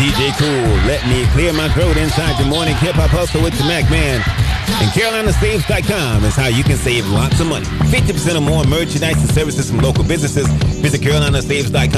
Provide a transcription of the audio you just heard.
DJ Cool, let me clear my throat inside your morning hip-hop hustle with the Mac Man. And CarolinaSaves.com is how you can save lots of money. 50% or more merchandise and services from local businesses. Visit CarolinaSaves.com.